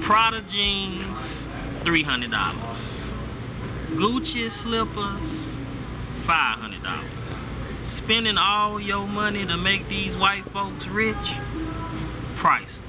Prada jeans, $300. Gucci slippers, $500. Spending all your money to make these white folks rich, priceless.